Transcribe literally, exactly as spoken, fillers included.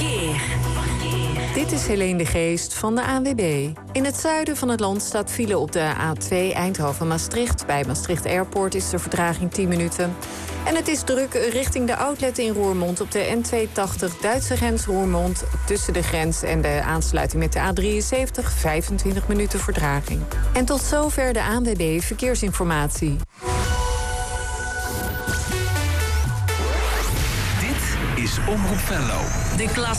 Verkeer. Dit is Helene de Geest van de A N W B. In het zuiden van het land staat file op de A twee Eindhoven-Maastricht. Bij Maastricht Airport is de vertraging tien minuten. En het is druk richting de outlet in Roermond op de N tweehonderdtachtig Duitse grens Roermond. Tussen de grens en de aansluiting met de A drieënzeventig, vijfentwintig minuten vertraging. En tot zover de A N W B Verkeersinformatie. Dit is Omroep Venlo. De klas.